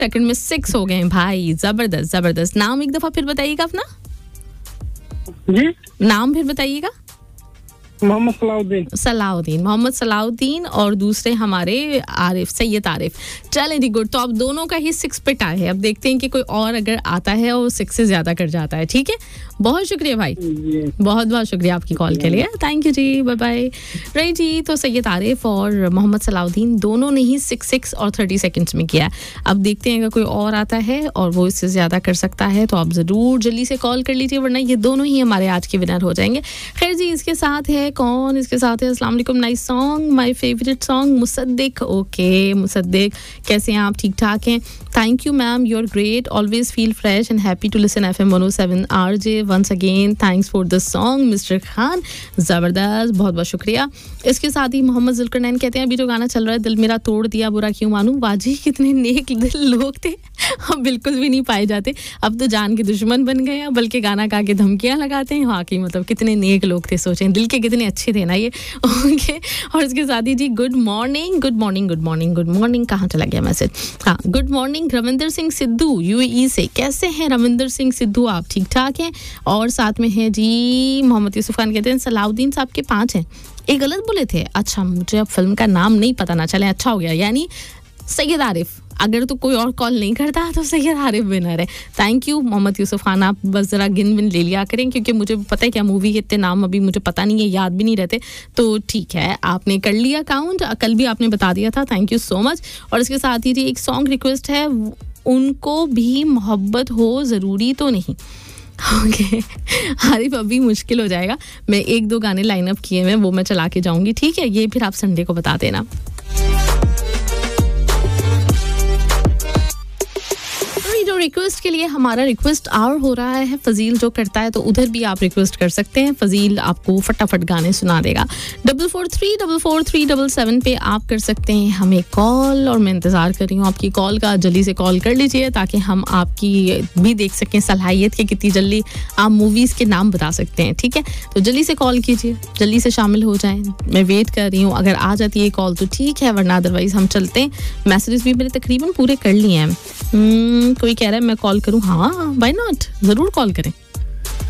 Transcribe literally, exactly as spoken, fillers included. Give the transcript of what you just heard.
Second में six हो गए भाई, जबरदस्त जबरदस्त। नाम एक दफा फिर बताइएगा अपना जी, नाम फिर बताइएगा। मोहम्मद सलाउद्दीन। सलाउद्दीन, मोहम्मद सलाउद्दीन और दूसरे हमारे आरिफ, सैयद आरिफ। चलें दी गुड, तो अब दोनों का ही सिक्स पिट आए हैं। अब देखते हैं कि कोई और अगर आता है और सिक्स से ज्यादा कर जाता है। ठीक है, बहुत शुक्रिया भाई, बहुत बहुत शुक्रिया आपकी कॉल के लिए। Thank you ji, bye bye. Right जी, तो सैयद आरिफ और मोहम्मद सलाउद्दीन दोनों ने ही सिक्स सिक्स और थर्टी सेकेंड्स में किया। अब देखते हैं अगर कोई और आता है और वो इससे ज्यादा कर सकता है तो आप जरूर जल्दी से कॉल कर लीजिए, वरना ये दोनों ही हमारे आज के विनर हो जाएंगे। खैर जी, इसके साथ है कौन, इसके साथ है अस्सलाम वालेकुम, nice song, my favourite song, Mossadegh. Okay Mossadegh, कैसे हैं आप? ठीक ठाक हैं? Thank you ma'am, you are great, always feel fresh and happy to listen FM one O seven RJ. Once again thanks for the song mister Khan, ज़बरदस्त, बहुत बहुत शुक्रिया। इसके साथ ही मोहम्मद जुल्करनैन कहते हैं अभी जो गाना चल रहा है दिल मेरा तोड़ दिया बुरा क्यों मानूं, वाजी कितने नेक दिल लोग थे, अब बिल्कुल भी नहीं पाए जाते, अब तो जान के दुश्मन बन गए हैं, बल्कि गाना गा के धमकियां लगाते हैं। वाकई मतलब कितने नेक लोग थे, सोचें दिल के कितने अच्छे थे ना ये। ओके, और इसके साथ ही जी good morning good morning good morning good morning कहाँ चला गया मैसेज? हाँ, good morning Ravinder Singh Sidhu UAE से। कैसे हैं रविंदर सिंह सिद्धू, आप ठीक ठाक हैं? और साथ में है जी मोहम्मद यूसुफ खान, कहते हैं सलाउद्दीन साहब के पाँच हैं, एक गलत बोले थे। अच्छा, मुझे अब फिल्म का नाम नहीं पता ना चले, अच्छा हो गया, यानी सैयद आरिफ। अगर तो कोई और कॉल नहीं करता तो सैयद आरिफ विनर है। थैंक यू मोहम्मद यूसुफ खान, आप बस ज़रा गिन विन ले लिया करें, क्योंकि मुझे पता है क्या मूवी के इतने नाम अभी मुझे पता नहीं है, याद भी नहीं रहते। तो ठीक है, आपने कर लिया काउंट, कल भी आपने बता दिया था, थैंक यू सो मच। और इसके साथ ही जी एक सॉन्ग रिक्वेस्ट है, उनको भी मोहब्बत हो ज़रूरी तो नहीं। ओके आरिफ, अभी मुश्किल हो जाएगा, मैं एक दो गाने लाइन अप किए हैं वो मैं चला के जाऊंगी, ठीक है? ये फिर आप संडे को बता देना। रिक्वेस्ट के लिए हमारा रिक्वेस्ट आवर हो रहा है, फजील जो करता है, तो उधर भी आप रिक्वेस्ट कर सकते हैं, फजील आपको फटाफट गाने सुना देगा। Double four three double four three double seven पे आप कर सकते हैं हमें कॉल, और मैं इंतज़ार कर रही हूँ आपकी कॉल का। जल्दी से कॉल कर लीजिए ताकि हम आपकी भी देख सकें सलाहियत के कितनी जल्दी आप मूवीज़ के नाम बता सकते हैं, ठीक है? तो जल्दी से कॉल कीजिए, जल्दी से शामिल हो जाएं, मैं वेट कर रही हूँ। अगर आ जाती है कॉल तो ठीक है, वरना अदरवाइज़ हम चलते हैं। मैसेजेस भी मैंने तकरीबन पूरे कर लिए हैं। कोई कह रहा है मैं कॉल करूं, हाँ व्हाई नॉट, ज़रूर कॉल करें।